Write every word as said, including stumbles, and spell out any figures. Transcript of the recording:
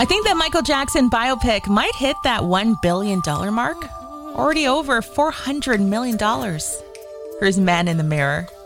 I think that Michael Jackson biopic might hit that one billion dollars mark. Already over four hundred million dollars for his Man in the Mirror.